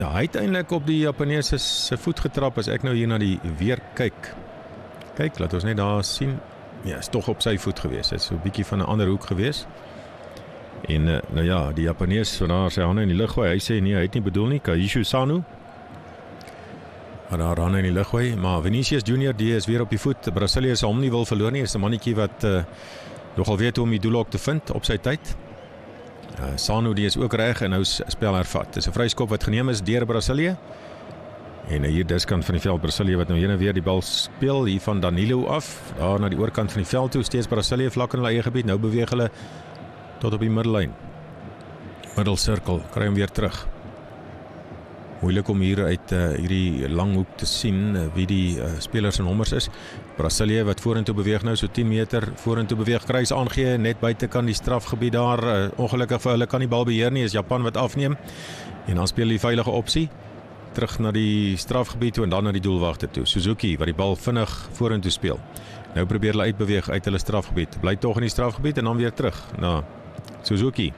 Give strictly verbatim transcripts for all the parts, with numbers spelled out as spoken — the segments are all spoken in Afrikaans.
Ja, hy het eintlik op die Japaneese se voet getrap as ek nou hier na die weer kyk. Kyk, laat ons net daar sien. Ja, is tog op sy voet gewees. Dit is so 'n bietjie van 'n ander hoek gewees. En uh, nou ja, die Japanees wat daar sy hande in die lug gooi, hy sê nee, hy het nie bedoel nie, Kaishu Sano. Maar daar hande in die lug gooi, maar Vinicius Junior die is weer op die voet. Brasilië se hom nie wil verloor nie, is 'n mannetjie wat uh, nogal weet hoe om die doelhok te vind op sy tyd. Uh, Sano die is ook reg en nou spel hervat. Dis 'n vryskop wat geneem is deur Brasilië. En hier diskant van die veld Brasilië wat nou heen en weer die bal speel hier van Danilo af, daar na die oorkant van die veld toe, steeds Brasilië vlak in hulle eie gebied. Nou beweeg hulle tot op die middellyn. Middelsirkel, kry hom weer terug. Moeilik om hier uit uh, hierdie lang hoek te sien uh, wie die uh, spelers en nommers is. Brasilië wat vorentoe beweeg nou so tien meter vorentoe beweeg, kruis aangee net buite kan die strafgebied daar. Uh, ongelukkig vir hulle kan die bal beheer nie, is Japan wat afneem. En dan speel die veilige opsie terug na die strafgebied toe en dan na die doelwagte toe. Suzuki wat die bal vinnig vorentoe speel. Nou probeer hulle uitbeweeg uit hulle strafgebied. Bly tog in die strafgebied en dan weer terug na Suzuki.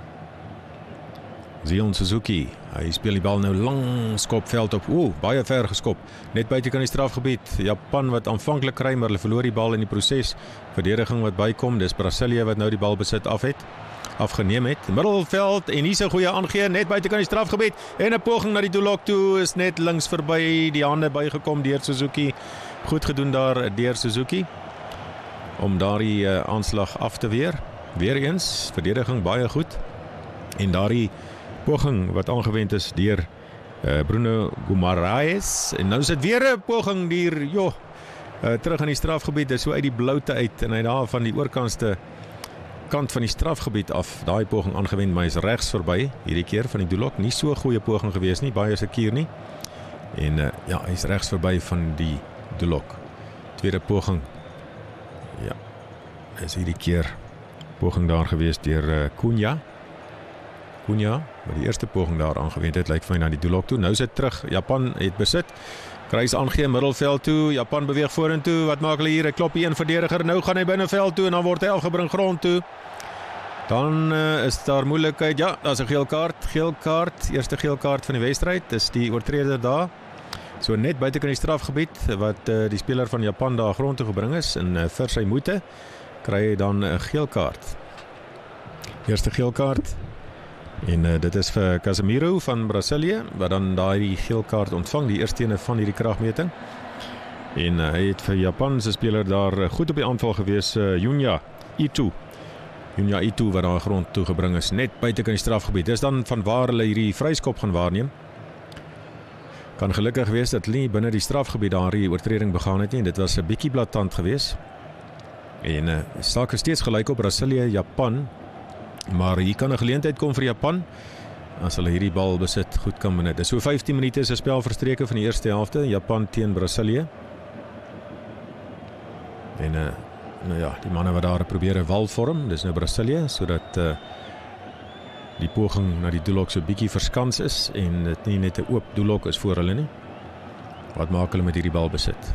Zion Suzuki, hy speel die bal nou lang skopveld op, oeh, baie ver geskop, net buite kan die strafgebied. Japan wat aanvanklik kry, maar hulle verloor die bal in die proses. Verdediging wat bykom, dis Brasilië wat nou die bal besit af het, afgeneem het. Middelveld en hier's 'n goeie aangee, net buite kan die strafgebied en 'n poging na die doellok toe is net links verby, die hande bygekom deur Suzuki. Goed gedoen daar deur Suzuki om daardie uh, aanslag af te weer. Weereens, verdediging baie goed. En daardie poging wat aangewend is deur uh, Bruno Guimaraes. En nou sit weer 'n poging hier, joh, uh, terug in die strafgebied, dis so uit die bloute uit en hy daar van die oorkantste kant van die strafgebied af, daai poging aangewend, maar hy is regs verby hierdie keer van die doellok. Nie so 'n goeie poging gewees nie, baie seker nie. En uh, ja, hy is regs verby van die doellok. Tweede poging. Ja, is hierdie keer poging daar gewees deur uh, Cunha. Cunha, wat die eerste poging daar aangewend het, lyk vir my na die doellok toe. Nou sit terug, Japan het besit. Kruis aangee middelveld toe, Japan beweeg vorentoe. Wat maak hulle hier? Hy klop die een verdediger. Nou gaan hy binneveld toe en dan word hy afgebring grond toe. Dan uh, is daar moeilikheid. Ja, daar's 'n geel kaart, geel kaart, eerste geel kaart van die wedstryd. Dis die oortreder daar. So net buite kan die strafgebied wat uh, die speler van Japan daar grond toe gebring is en uh, vir sy moeite kry hy dan 'n geel kaart. Eerste geel kaart. En uh, dit is vir Casemiro van Brasilië wat dan daai geel kaart ontvang, die eerste ene van hierdie kragmeting. En uh, hy het vir Japan se speler daar uh, goed op die aanval gewees, uh, Junya Ito. Junya Ito wat daar grond toe gebring is, net buite kan die strafgebied. Dis dan van waar hulle hierdie vryskop gaan waarneem. Kan gelukkig wees dat hulle nie binne die strafgebied daar die oortreding begaan het nie. Dit was 'n bietjie blaatant gewees. En uh, saak is steeds gelyk op Brasilië, Japan. Maar hier kan 'n geleentheid kom vir Japan as hulle hierdie bal besit goed kan benut. Dis so vyftien minute is 'n spel verstreke van die eerste helfte, Japan teen Brasilië. En uh, nou ja, die manne wat daar probeer 'n wal vorm, dis nou Brasilië, sodat uh, die poging na die doellok so bietjie verskans is en dit nie net 'n oop doellok is voor hulle nie. Wat maak hulle met hierdie bal besit?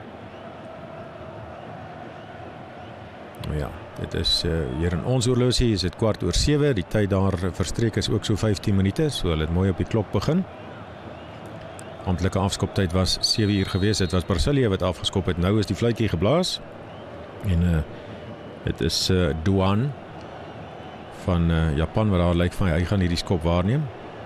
Nou ja, dit is uh, hier in ons horlosie is dit kwart oor sewe, die tyd daar verstreek is ook so vyftien minute, so hulle het mooi op die klok begin. Amptelike afskoptyd was sewe uur gewees, dit was Brasilië wat afgeskop het, nou is die fluitjie geblaas. En uh, dit is uh, Duan van uh, Japan wat daar lyk van hy gaan hierdie skop waarneem.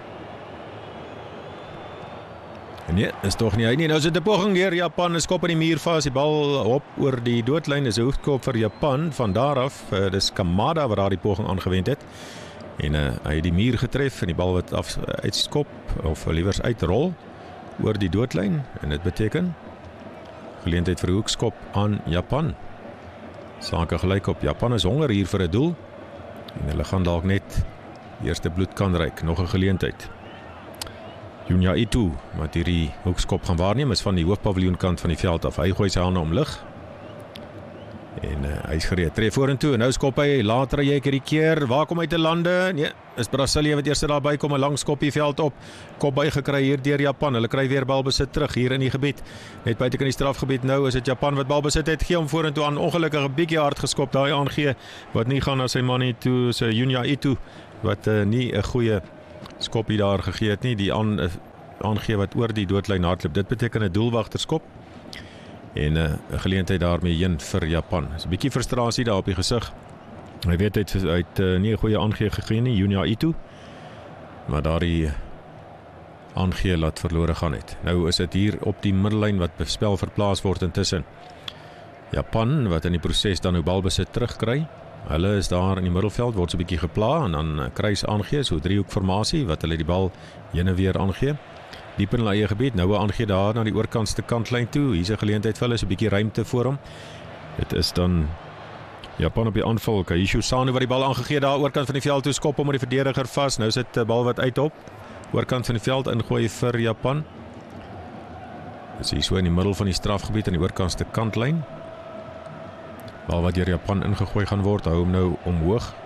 En nee, is toch nie hy nie. Nou is dit 'n poging deur Japan, 'n skop in die muur vas, die bal op oor die doodlyn, is 'n hoekskop vir Japan. Van daar af, uh, dis Kamada wat daar die poging aangewend het. En uh, hy het die muur getref en die bal wat af uitskop of liewers uitrol oor die doodlyn en dit beteken geleentheid vir 'n hoekskop aan Japan. Sake gelyk op. Japan is honger hier vir 'n doel en hulle gaan dalk net eerste bloed kan ryk. Nog 'n geleentheid. Junya Ito wat hierdie hoekskop gaan waarneem is van die hoofpaviljoen kant van die veld af. Hy gooi sy hande omlig en uh, hy is gereed. Tref vorentoe en nou skop hy. Later hy hierdie keer. Waar kom hy te lande? Nee, is Brasilië wat eers daarby kom. 'n lang skop die veld op. Kop by gekry hier deur Japan. Hulle kry weer balbesit terug hier in die gebied. Net buite kan die strafgebied. Nou is dit Japan wat balbesit het. Gee hom vorentoe aan. Ongelukkig 'n bietjie hard geskop. Daai aangee wat nie gaan na sy man nie toe, sy Junya Ito wat uh, nie 'n goeie skopie daar gegee het nie, die aan, aangee wat oor die doodlyn hardloop. Dit beteken 'n doelwagterskop en 'n uh, geleentheid daarmee heen vir Japan. Dis 'n bietjie frustrasie daar op die gesig. Hy weet hy het, hy het uh, nie 'n goeie aangee gegee nie, Junya Ito, maar daar die aangee laat verlore gaan het. Nou is dit hier op die middellyn wat spel verplaas word intussen. Japan wat in die proses dan nou balbesit terugkry. Hulle is daar in die middelveld, word so 'n bietjie gepla en dan kry sy aangee, so driehoekformasie wat hulle die bal heen en weer aangee. Diep in hulle eie gebied, nou 'n aangee daar na die oorkantste kantlyn toe. Hier's 'n geleentheid vir hulle, so 'n bietjie ruimte voor hom. Dit is dan Japan op die aanval. Kaishu Sano wat die bal aangegee daar oorkant van die veld toe, skop hom met die verdediger vas. Nou sit 'n bal wat uitop. Oorkant van die veld ingooi vir Japan. Dis hier so in die middel van die strafgebied aan die oorkantste kantlyn. Bal wat deur Japan ingegooi gaan word, hou hom nou omhoog.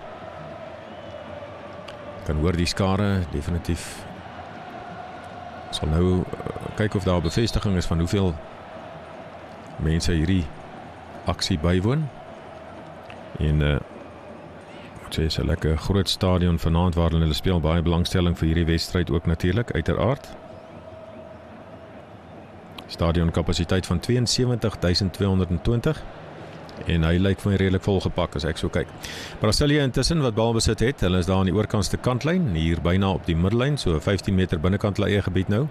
Kan hoor die skare, definitief. Sal nou uh, kyk of daar bevestiging is van hoeveel mense hierdie aksie bywoon. En uh, sê is 'n lekker groot stadion vanaand waar hulle speel, baie belangstelling vir hierdie wedstryd ook natuurlik, uiteraard. Stadion kapasiteit van twee en sewentig duisend twee honderd en twintig. En hy lyk vir my redelik volgepak as ek so kyk. Brasilië intussen wat bal besit het, hulle is daar aan die oorkantste kantlyn, hier byna op die middellyn, so vyftien meter binnekant hulle eie gebied nou.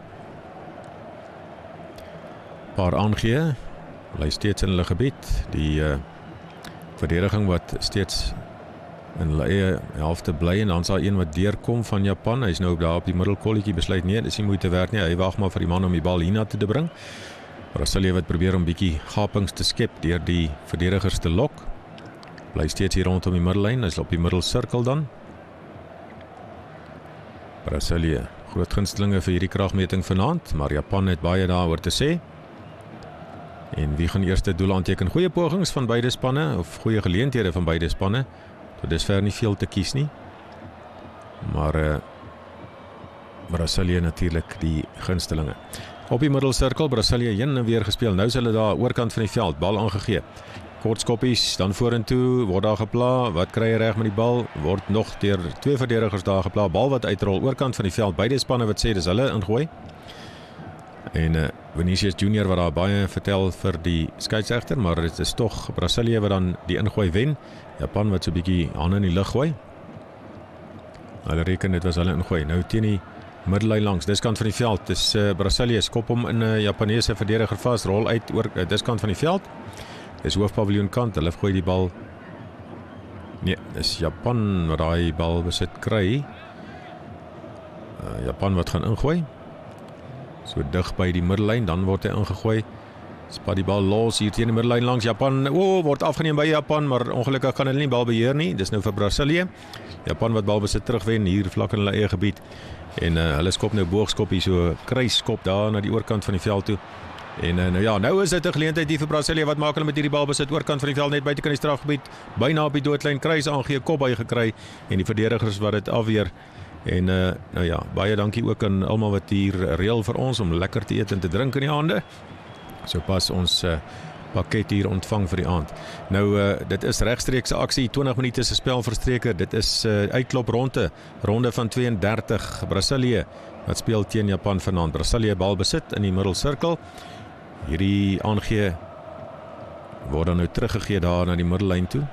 Paar aangee, bly steeds in hulle gebied, die uh, verdediging wat steeds in hulle eie helfte bly, en dan is daar een wat deurkom van Japan, hy is nou daar op die middelkolletjie, besluit nee, dis nie moeite werd nie, hy wag maar vir die man om die bal hiernatoe te bring. Brasilië wat probeer om bietjie gapings te skep deur die verdedigers te lok. Bly steeds hier rondom die middellyn, is op die middelsirkel dan. Brasilië, groot gunstelinge vir hierdie kragmeting vanaand, maar Japan het baie daaroor te sê. En wie gaan eerste doel aanteken? Goeie pogings van beide spanne, of goeie geleenthede van beide spanne. Tot dusver nie veel te kies nie. Maar uh, Brasilië natuurlik die gunstelinge. Op die middelsirkel, Brasilië heen en weer gespeel. Nou is hulle daar oorkant van die veld, bal aangegee. Kort skoppies, dan vorentoe, word daar gepla. Wat kry hy reg met die bal? Word nog deur twee verdedigers daar gepla. Bal wat uitrol, oorkant van die veld. Beide spanne wat sê, dis hulle ingooi. En uh, Vinicius Junior wat daar baie vertel vir die skeieregter, maar dit is tog Brasilië wat dan die ingooi wen. Japan wat so 'n bietjie hande in die lug gooi. Hulle reken dit was hulle ingooi. Nou teen die middellyn langs, diskant van die veld, dis uh, Brasilië skop hom in 'n uh, Japanese verdediger vas, rol uit oor uh, diskant van die veld. Dis hoofpaviljoen kant, hulle gooi die bal. Nee, dis Japan wat daai bal besit kry. Uh, Japan wat gaan ingooi. So dig by die middellyn, dan word hy ingegooi. Spat die bal los hier teen die middellyn langs. Japan, o, oh, word afgeneem by Japan, maar ongelukkig kan hulle nie bal beheer nie. Dis nou vir Brasilië. Japan wat bal besit terugwen hier vlak in hulle eie gebied. En uh, hulle skop nou boogskop hier, so kruisskop daar na die oorkant van die veld toe. En uh, nou ja, nou is dit 'n geleentheid hier vir Brasilië. Wat maak hulle met hierdie bal besit oorkant van die veld net buitekant die strafgebied, byna op die doodlyn, kruis aangee, kop by gekry en die verdedigers wat dit afweer. En uh, nou ja, baie dankie ook aan almal wat hier reël vir ons om lekker te eet en te drink in die aande. So pas ons uh, pakket hier ontvang vir die aand. Nou uh, dit is regstreekse aksie, twintig minute se spel verstreke. Dit is uh, uitklop ronde, ronde van twee en dertig. Brasilië wat speel teen Japan vanaand. Brasilië bal besit in die middelsirkel. Hierdie aangee word dan nou teruggegee daar na die middellyn toe.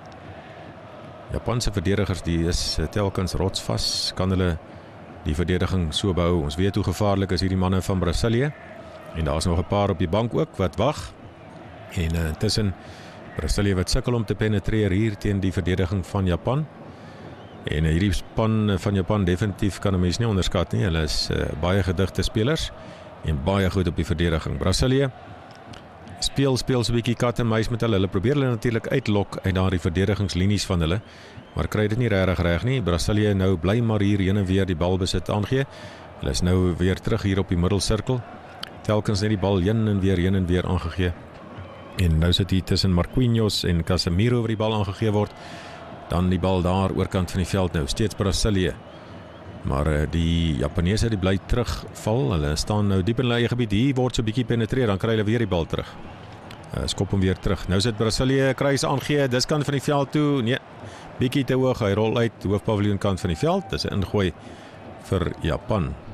Japanse verdedigers, die is telkens rotsvas, kan hulle die verdediging so behou. Ons weet hoe gevaarlik is hierdie manne van Brasilië. En daar is nog 'n paar op die bank ook wat wag. En uh, tussen Brasilië wat sukkel om te penetreer hier teen die verdediging van Japan. En uh, hierdie span van Japan definitief kan 'n mens nie onderskat nie. Hulle is uh, baie gedigte spelers en baie goed op die verdediging. Brasilië speel speel so 'n bietjie kat en muis met hulle. Hulle probeer hulle natuurlik uitlok uit daardie verdedigingslinies van hulle, maar kry dit nie regtig reg nie. Brasilië nou bly maar hier heen en weer die bal besit aangee. Hulle is nou weer terug hier op die middelsirkel. Telkens net die bal heen en weer heen en weer aangegee. En nou sit hier tussen Marquinhos en Casemiro waar die bal aangegee word. Dan die bal daar oorkant van die veld nou, steeds Brasilië. Maar uh, die Japaneese die bly terugval. Hulle staan nou diep in hulle eie gebied. Hier word so 'n bietjie penetreer, dan kry hulle weer die bal terug. Uh, skop hom weer terug. Nou sit Brasilië kruis aangee, diskant van die veld toe. Nee, bietjie te hoog, hy rol uit hoofpaviljoen kant van die veld. Dis 'n ingooi vir Japan.